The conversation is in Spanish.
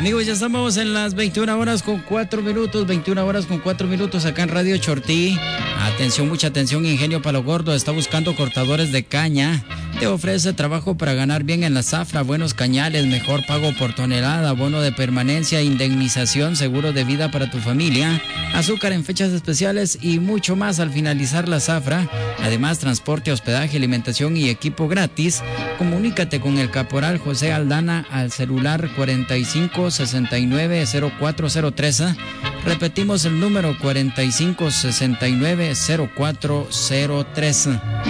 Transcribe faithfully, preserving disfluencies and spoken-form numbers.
Amigos, ya estamos en las veintiuna horas con cuatro minutos, veintiuna horas con cuatro minutos acá en Radio Chortí. Atención, mucha atención, Ingenio Palo Gordo está buscando cortadores de caña. Te ofrece trabajo para ganar bien en la zafra, buenos cañales, mejor pago por tonelada, bono de permanencia, indemnización, seguro de vida para tu familia, azúcar en fechas especiales y mucho más al finalizar la zafra. Además, transporte, hospedaje, alimentación y equipo gratis. Comunícate con el caporal José Aldana al celular cuarenta y cinco sesenta y nueve cero cuatro cero tres. Repetimos el número cuarenta y cinco sesenta y nueve cero cuatro cero tres.